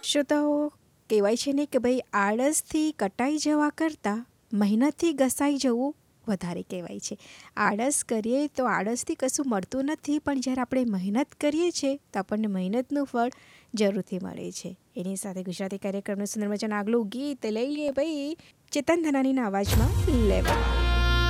શ્રોતાઓ, કહેવાય છે ને કે ભાઈ આળસથી કટાઈ જવા કરતાં મહેનતથી ઘસાઈ જવું વધારે કહેવાય છે. આળસ કરીએ તો આળસથી કશું મળતું નથી, પણ જ્યારે આપણે મહેનત કરીએ છીએ તો આપણને મહેનતનું ફળ જરૂરથી મળે છે. એની સાથે ગુજરાતી કાર્યક્રમનું સુંદર મજાનું આગલું ગીત લઈ લઈએ ભાઈ ચેતન ધનાનીના અવાજમાં લેવલ.